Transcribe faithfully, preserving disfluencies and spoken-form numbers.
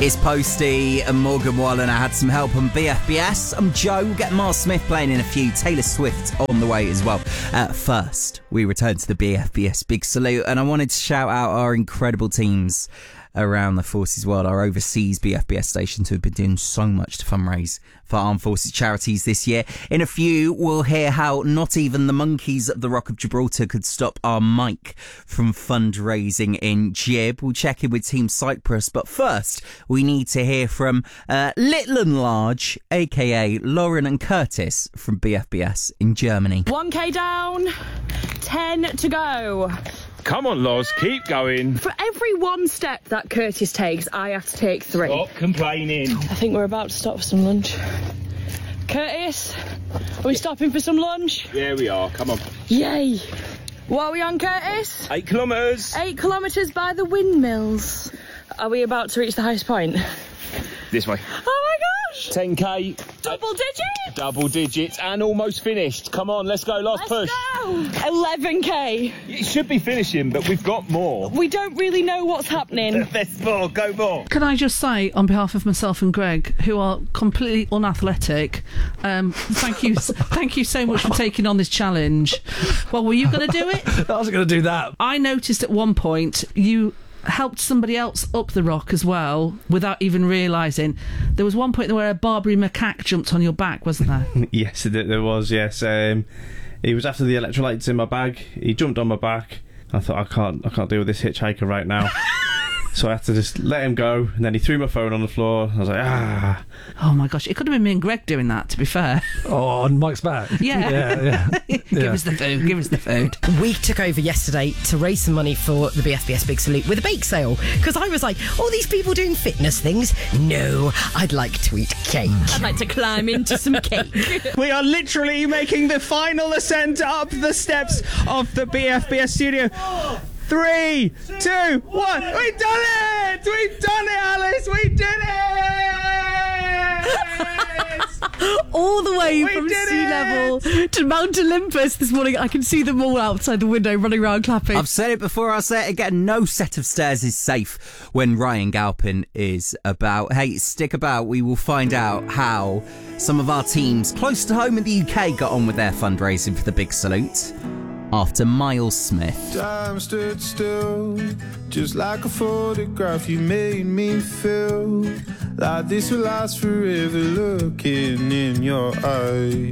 It's Posty and Morgan Wallen. I had some help on B F B S. I'm Joe. We'll get Miles Smith playing in a few. Taylor Swift on the way as well. Uh, first, we return to the B F B S Big Salute, and I wanted to shout out our incredible teams around the Forces world, our overseas B F B S stations who have been doing so much to fundraise for Armed Forces charities this year. In a few, we'll hear how not even the monkeys at the Rock of Gibraltar could stop our Mike from fundraising in Gib. We'll check in with Team Cyprus, but first, we need to hear from uh, Little and Large, aka Lauren and Curtis from B F B S in Germany. one K down, ten to go. Come on, Loz, keep going. For every one step that Curtis takes, I have to take three. Stop complaining. I think we're about to stop for some lunch. Curtis, are we stopping for some lunch? Yeah, we are. Come on. Yay. What are we on, Curtis? Eight kilometres. Eight kilometres by the windmills. Are we about to reach the highest point? This way. Oh my gosh! ten K. Double digits! Double digits and almost finished. Come on, let's go. Last Let's push. go! eleven K. It should be finishing, but we've got more. We don't really know what's happening. There's more. Go more. Can I just say, on behalf of myself and Greg, who are completely unathletic, um, thank you, thank you so much for taking on this challenge. Well, were you going to do it? I wasn't going to do that. I noticed at one point you helped somebody else up the rock as well without even realising. There was one point where a Barbary macaque jumped on your back, wasn't there? Yes, there was, yes. Um, he was after the electrolytes in my bag. He jumped on my back. I thought, I can't I can't deal with this hitchhiker right now. So I had to just let him go, and then he threw my phone on the floor. I was like, ah. Oh my gosh, it could have been me and Greg doing that, to be fair. Oh, on Mike's back. Yeah. Yeah, yeah. Give Yeah. us the food, give us the food. We took over yesterday to raise some money for the B F B S Big Salute with a bake sale, because I was like, all these people doing fitness things? No, I'd like to eat cake. I'd like to climb into some cake. We are literally making the final ascent up the steps of the B F B S studio. Three, two, one. We've done it! We've done it, Alice! We did it! All the way We from did sea it! level to Mount Olympus this morning. I can see them all outside the window running around clapping. I've said it before, I'll say it again. No set of stairs is safe when Ryan Galpin is about. Hey, stick about. We will find out how some of our teams close to home in the U K got on with their fundraising for the Big Salute after Miles Smith. Time stood still, just like a photograph. You made me feel like this will last forever, looking in your eyes.